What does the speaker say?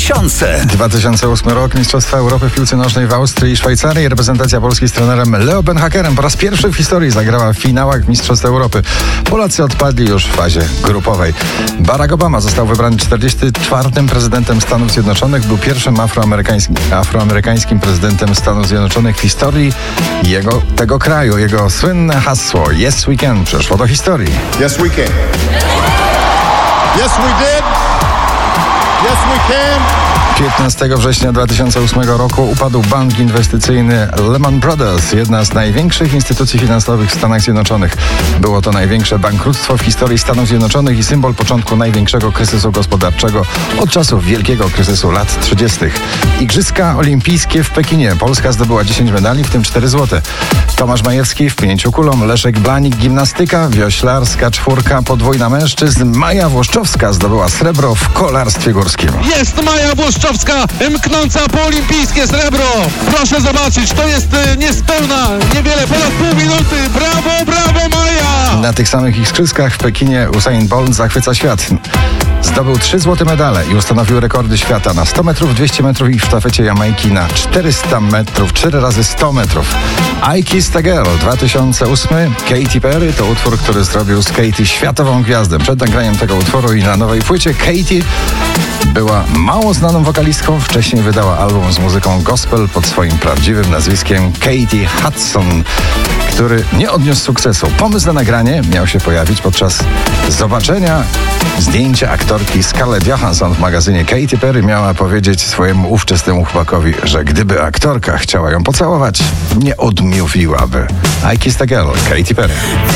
2000. 2008 rok, Mistrzostwa Europy w piłce nożnej w Austrii i Szwajcarii. Reprezentacja Polski z trenerem Leo Beenhakerem po raz pierwszy w historii zagrała w finałach Mistrzostw Europy. Polacy odpadli już w fazie grupowej. Barack Obama został wybrany 44. prezydentem Stanów Zjednoczonych. Był pierwszym afroamerykańskim prezydentem Stanów Zjednoczonych w historii tego kraju. Jego słynne hasło Yes we can przeszło do historii. Yes we can. Yes we did. Yes we can. 15 września 2008 roku upadł bank inwestycyjny Lehman Brothers, jedna z największych instytucji finansowych w Stanach Zjednoczonych. Było to największe bankructwo w historii Stanów Zjednoczonych i symbol początku największego kryzysu gospodarczego od czasów wielkiego kryzysu lat 30. Igrzyska olimpijskie w Pekinie. Polska zdobyła 10 medali, w tym 4 złote. Tomasz Majewski w pchnięciu kulą, Leszek Blanik gimnastyka, wioślarska czwórka podwójna mężczyzn, Maja Włoszczowska zdobyła srebro w kolarstwie górskim. Jest Maja Włoszczowska, mknąca po olimpijskie srebro. Proszę zobaczyć, to jest niespełna, niewiele, ponad pół minuty. Brawo, brawo Maja! Na tych samych igrzyskach w Pekinie Usain Bolt zachwyca świat. Zdobył 3 złote medale i ustanowił rekordy świata na 100 metrów, 200 metrów i w sztafecie Jamajki na 400 metrów, 4 razy 100 metrów. I Kissed a Girl 2008. Katy Perry to utwór, który zrobił z Katy światową gwiazdę. Przed nagraniem tego utworu i na nowej płycie Katy była mało znaną wokalistką. Wcześniej wydała album z muzyką gospel pod swoim prawdziwym nazwiskiem Katy Hudson, który nie odniósł sukcesu. Pomysł na nagranie miał się pojawić podczas zobaczenia zdjęcia aktorki Scarlett Johansson w magazynie. Katy Perry miała powiedzieć swojemu ówczesnemu chłopakowi, że gdyby aktorka chciała ją pocałować, nie odmówiłaby. I Kissed a Girl, Katy Perry.